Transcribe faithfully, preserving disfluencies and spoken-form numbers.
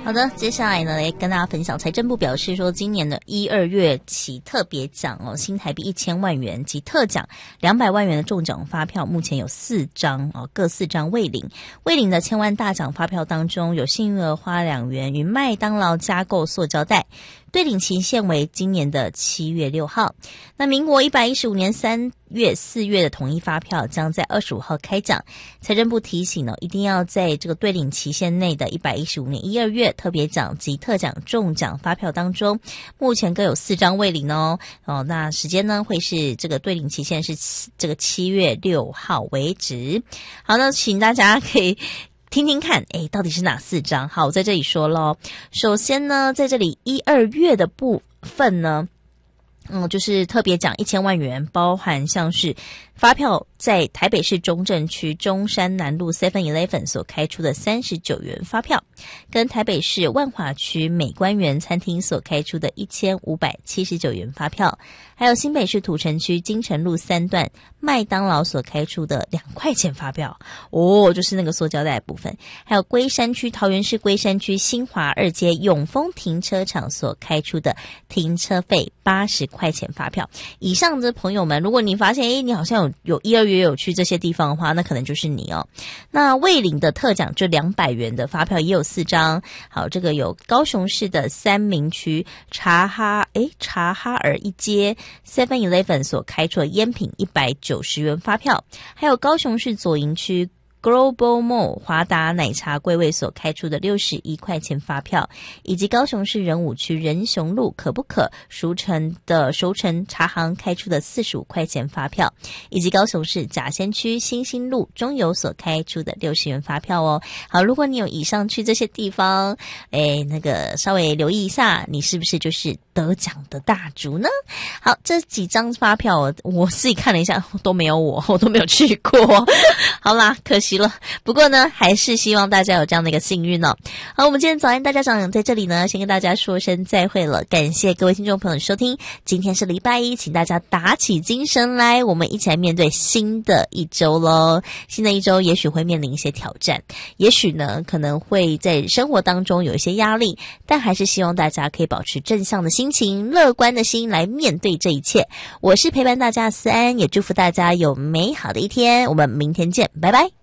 好的，接下来呢，来跟大家分享，财政部表示说，今年的一二月起特别奖哦，新台币一千万元及特奖两百万元的中奖发票，目前有四张哦，各四张未领。未领的千万大奖发票当中，有幸运儿花两元与麦当劳加购塑胶袋。对领期限为今年的七月六号。那民国一百一十五年三月、四月的统一发票将在二十五号开奖。财政部提醒呢，一定要在这个对领期限内的一百一十五年一二月特别奖及特奖中奖发票当中，目前各有四张未领哦。哦，那时间呢会是这个对领期限是这个七月六号为止。好，那请大家可以听听看，诶，到底是哪四张？好，我在这里说咯。首先呢，在这里一二月的部分呢，嗯，就是特别奖一千万元，包含像是发票在台北市中正区中山南路 seven eleven 所开出的三十九元发票，跟台北市万华区美官园餐厅所开出的一千五百七十九元发票，还有新北市土城区金城路三段麦当劳所开出的两块钱发票哦，就是那个塑胶袋的部分，还有龟山区桃园市龟山区新华二街永丰停车场所开出的停车费八十块钱发票。以上的朋友们，如果你发现诶你好像有有一二月有去这些地方的话，那可能就是你哦。那未领的特奖就两百元的发票也有四张。好，这个有高雄市的三民区查哈诶查哈尔一街 seven eleven 所开出的烟品一百九十元发票，还有高雄市左营区Global Mall 华达奶茶柜位所开出的六十一块钱发票，以及高雄市仁武区仁雄路可不可熟成的熟成茶行开出的四十五块钱发票，以及高雄市甲仙区新兴路中油所开出的六十元发票哦。好，如果你有以上去这些地方，诶，那个稍微留意一下，你是不是就是得奖的大主呢？好，这几张发票我我自己看了一下，都没有我，我都没有去过。好啦，可惜了。不过呢，还是希望大家有这样的一个幸运哦。好，我们今天早安大家长在这里呢，先跟大家说声再会了。感谢各位听众朋友的收听，今天是礼拜一，请大家打起精神来，我们一起来面对新的一周咯。新的一周也许会面临一些挑战，也许呢可能会在生活当中有一些压力，但还是希望大家可以保持正向的心情，乐观的心来面对这一切。我是陪伴大家的思安，也祝福大家有美好的一天，我们明天见，拜拜。